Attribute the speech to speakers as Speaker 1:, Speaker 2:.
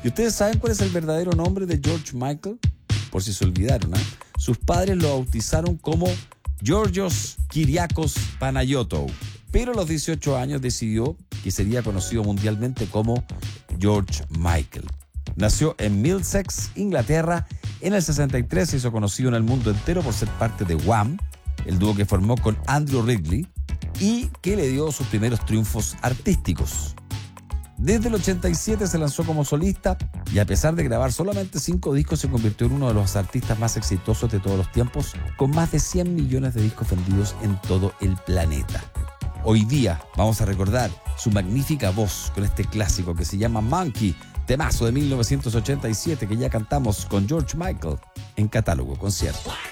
Speaker 1: ¿Y ustedes saben cuál es el verdadero nombre de George Michael? Por si se olvidaron, ¿eh? Sus padres lo bautizaron como Georgios Kyriakos Panayotou, pero a los 18 años decidió que sería conocido mundialmente como George Michael. Nació en Middlesex, Inglaterra. En el 63 se hizo conocido en el mundo entero por ser parte de Wham, el dúo que formó con Andrew Ridgeley y que le dio sus primeros triunfos artísticos. Desde el 87 se lanzó como solista y a pesar de grabar solamente 5 discos se convirtió en uno de los artistas más exitosos de todos los tiempos, con más de 100 millones de discos vendidos en todo el planeta. Hoy día vamos a recordar su magnífica voz con este clásico que se llama Monkey, temazo de 1987 que ya cantamos con George Michael en Catálogo Concierto.